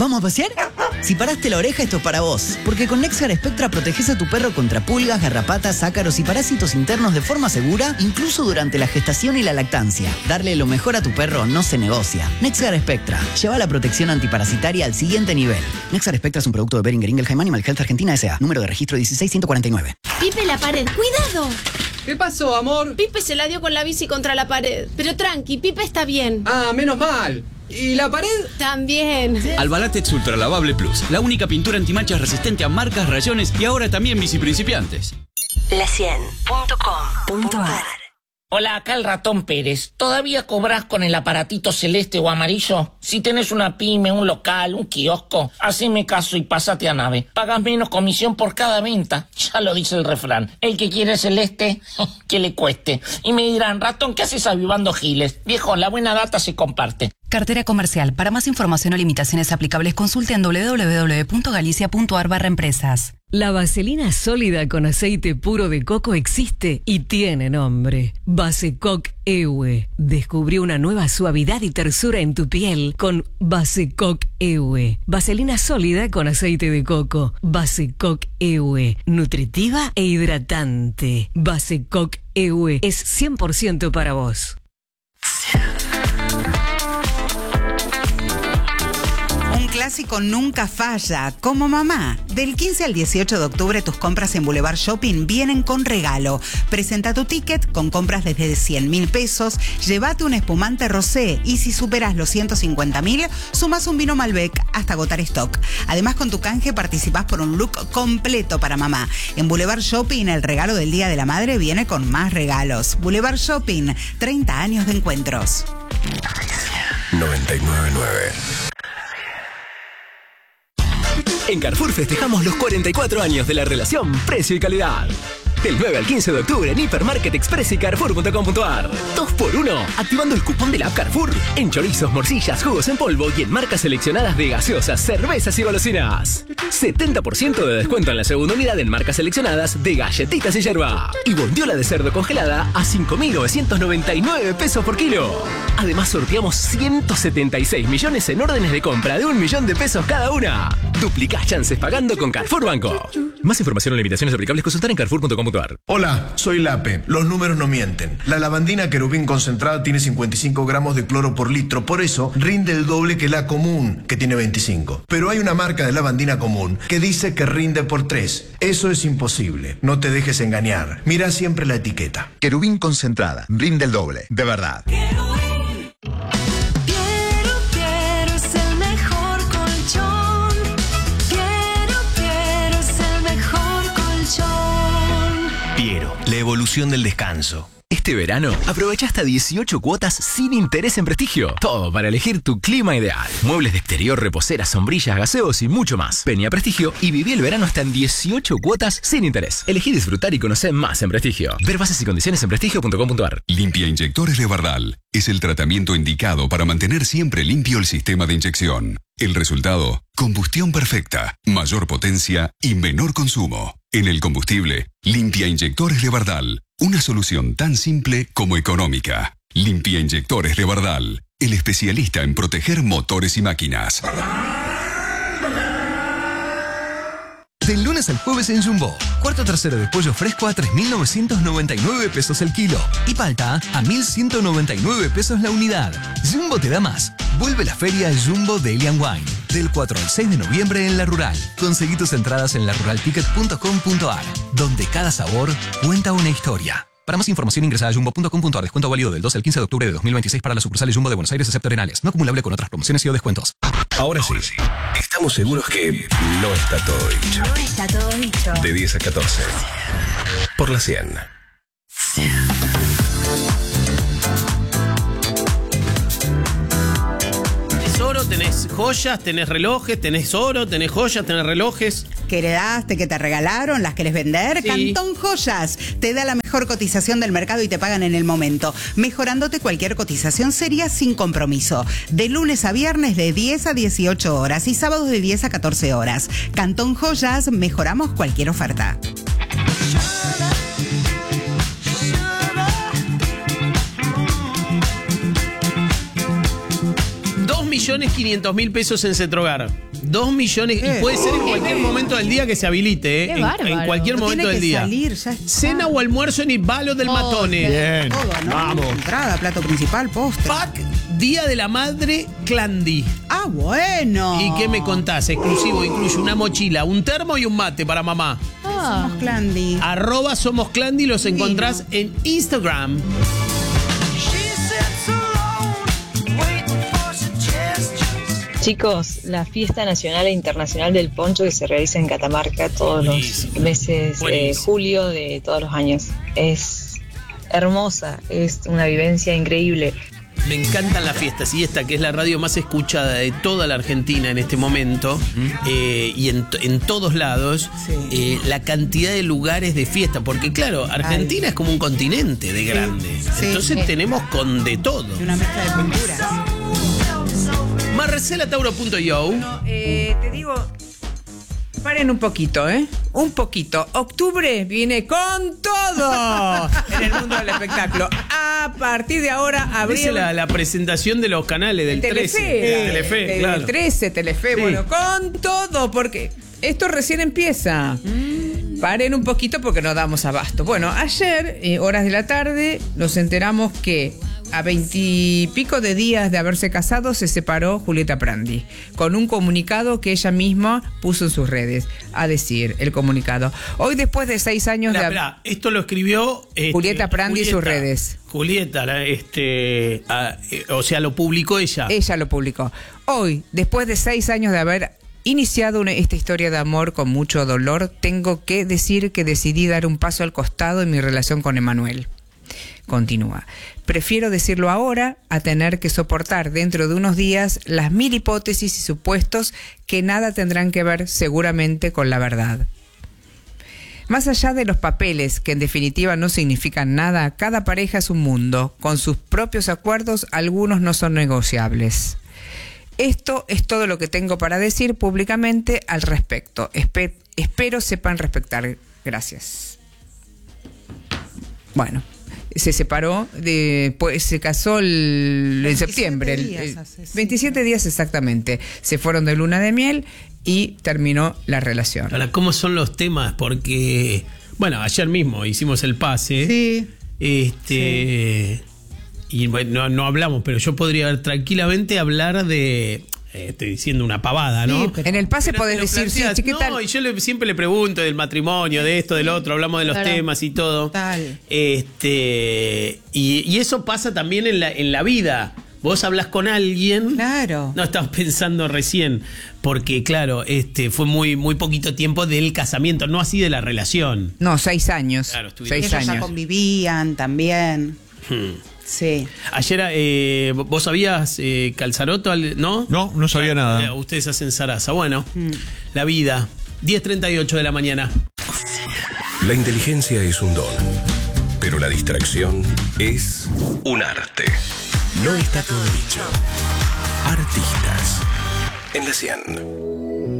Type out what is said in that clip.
¿Vamos a pasear? Si paraste la oreja, esto es para vos. Porque con Nexar Spectra proteges a tu perro contra pulgas, garrapatas, ácaros y parásitos internos de forma segura, incluso durante la gestación y la lactancia. Darle lo mejor a tu perro no se negocia. Nexar Spectra. Lleva la protección antiparasitaria al siguiente nivel. Nexar Spectra es un producto de Boehringer Ingelheim Animal Health Argentina S.A. Número de registro 16149. Pipe, la pared. ¡Cuidado! ¿Qué pasó, amor? Pipe se la dio con la bici contra la pared. Pero tranqui, Pipe está bien. Ah, menos mal. ¿Y la pared? También. Albalatex Ultra Lavable Plus. La única pintura antimanchas resistente a marcas, rayones y ahora también biciprincipiantes. La100.com.ar. Hola, acá el Ratón Pérez. ¿Todavía cobras con el aparatito celeste o amarillo? Si tenés una pyme, un local, un kiosco, haceme caso y pásate a Nave. Pagas menos comisión por cada venta. Ya lo dice el refrán. El que quiere celeste, que le cueste. Y me dirán, Ratón, ¿qué haces avivando giles? Viejo, la buena data se comparte. Cartera comercial. Para más información o limitaciones aplicables, consulte en www.galicia.ar/empresas. La vaselina sólida con aceite puro de coco existe y tiene nombre. Basecoc Ewe. Descubrió una nueva suavidad y tersura en tu piel con Basecoc Ewe. Vaselina sólida con aceite de coco. Basecoc Ewe. Nutritiva e hidratante. Basecoc Ewe es 100% para vos. Un clásico nunca falla, como mamá. Del 15 al 18 de octubre tus compras en Boulevard Shopping vienen con regalo. Presenta tu ticket con compras desde 100.000 pesos, llévate un espumante rosé y si superas los 150.000, sumas un vino Malbec hasta agotar stock. Además, con tu canje participás por un look completo para mamá. En Boulevard Shopping el regalo del Día de la Madre viene con más regalos. Boulevard Shopping, 30 años de encuentros. 99.9. En Carrefour festejamos los 44 años de la relación precio y calidad. Del 9 al 15 de octubre en Hipermarket Express y Carrefour.com.ar. 2x1, activando el cupón de la app Carrefour. En chorizos, morcillas, jugos en polvo y en marcas seleccionadas de gaseosas, cervezas y golosinas. 70% de descuento en la segunda unidad en marcas seleccionadas de galletitas y yerba. Y bondiola de cerdo congelada a 5.999 pesos por kilo. Además sorteamos 176 millones en órdenes de compra de 1 millón de pesos cada una. Duplicás chances pagando con Carrefour Banco. Más información o limitaciones aplicables consultar en Carrefour.com.ar. Hola, soy Lape. Los números no mienten. La lavandina Querubín concentrada tiene 55 gramos de cloro por litro. Por eso rinde el doble que la común, que tiene 25. Pero hay una marca de lavandina común que dice que rinde por 3. Eso es imposible. No te dejes engañar. Mira siempre la etiqueta. Querubín concentrada. Rinde el doble. De verdad. La evolución del descanso. Este verano, aprovecha hasta 18 cuotas sin interés en Prestigio. Todo para elegir tu clima ideal. Muebles de exterior, reposeras, sombrillas, gaseos y mucho más. Vení a Prestigio y viví el verano hasta en 18 cuotas sin interés. Elegí disfrutar y conocer más en Prestigio. Ver bases y condiciones en prestigio.com.ar. Limpia Inyectores de Bardal es el tratamiento indicado para mantener siempre limpio el sistema de inyección. El resultado, combustión perfecta, mayor potencia y menor consumo. En el combustible, Limpia Inyectores de Bardal. Una solución tan simple como económica. Limpia Inyectores de Bardal. El especialista en proteger motores y máquinas. Del lunes al jueves en Jumbo. Cuarto trasero de pollo fresco a 3.999 pesos el kilo. Y palta a 1.199 pesos la unidad. Jumbo te da más. Vuelve la feria Jumbo Deli & Wine. Del 4 al 6 de noviembre en La Rural. Conseguí tus entradas en laruralticket.com.ar, donde cada sabor cuenta una historia. Para más información ingresa a jumbo.com.ar. Descuento válido del 2 al 15 de octubre de 2026 para las sucursales Jumbo de Buenos Aires excepto Arenales. No acumulable con otras promociones y o descuentos. Ahora sí, estamos seguros que no está todo dicho. No está todo dicho. De 10 a 14. Por la 100. ¿Tenés oro? ¿Tenés joyas? ¿Tenés relojes? ¿Tenés oro? ¿Tenés joyas? ¿Tenés relojes? ¿Que heredaste, que te regalaron, las querés vender? Sí. Cantón Joyas te da la mejor cotización del mercado y te pagan en el momento, mejorándote cualquier cotización seria sin compromiso. De lunes a viernes de 10 a 18 horas y sábados de 10 a 14 horas. Cantón Joyas, mejoramos cualquier oferta. 2 2.500.000 pesos en Cetrogar. 2 millones. Y puede ser en cualquier momento del día que se habilite, Qué bárbaro. en cualquier momento del día. Salir, ya está. Cena o almuerzo en Ibalo del Matone. Bien. Todo, ¿no? Vamos. Entrada, plato principal, postre. Pack Día de la Madre Clandi. Ah, bueno. ¿Y qué me contás? Exclusivo, incluye una mochila, un termo y un mate para mamá. Somos Clandi. @Somos Clandi, los encontrás en Instagram. Chicos, la fiesta nacional e internacional del poncho que se realiza en Catamarca todos los meses de julio de todos los años. Es hermosa, es una vivencia increíble. Me encantan las fiestas y esta que es la radio más escuchada de toda la Argentina en este momento y en todos lados, la cantidad de lugares de fiesta, porque claro, Argentina es como un continente de grande, entonces tenemos con de todo. Una mezcla de culturas. Marcelatauro.io. Te digo, paren un poquito, un poquito. Octubre viene con todo en el mundo del espectáculo. A partir de ahora abrieron la presentación de los canales del Telefe, 13. Telefe, claro. Del 13, Telefe, Sí. bueno, con todo, porque esto recién empieza. Paren un poquito porque no damos abasto. Bueno, ayer, horas de la tarde, nos enteramos que a 20 y pico de días de haberse casado se separó Julieta Prandi, con un comunicado que ella misma puso en sus redes, a decir, el comunicado. Hoy, después de 6 años Espera, esto lo escribió Julieta Prandi en sus redes. Julieta, o sea, lo publicó ella. Ella lo publicó. Hoy, después de 6 años de haber iniciado esta historia de amor con mucho dolor, tengo que decir que decidí dar un paso al costado en mi relación con Emanuel. Continúa. Prefiero decirlo ahora a tener que soportar dentro de unos días las 1000 hipótesis y supuestos que nada tendrán que ver seguramente con la verdad. Más allá de los papeles, que en definitiva no significan nada, cada pareja es un mundo, con sus propios acuerdos, algunos no son negociables. Esto es todo lo que tengo para decir públicamente al respecto. Espero sepan respetar. Gracias. Bueno, se separó, pues se casó en septiembre. 27 días exactamente. Se fueron de luna de miel y terminó la relación. Ahora, ¿cómo son los temas? Porque, bueno, ayer mismo hicimos el pase. Sí. Y bueno, no hablamos, pero yo podría tranquilamente hablar de... estoy diciendo una pavada, ¿no? Sí, en el pase podés decir, sí, chiquita. No, y yo siempre le pregunto del matrimonio, de esto, del otro, hablamos de los temas y todo. Y eso pasa también en la vida. Vos hablas con alguien. Claro. No, estabas pensando recién. Porque, claro, fue muy, muy poquito tiempo del casamiento, no así de la relación. No, 6 años. Claro, 6 Ellos años. ya convivían también. Sí. Ayer, ¿vos sabías, Calzaroto, no? No sabía nada. Ustedes hacen zaraza. Bueno, la vida. 10:38 de la mañana. La inteligencia es un don, pero la distracción es un arte. No está todo dicho. Artistas en la 100.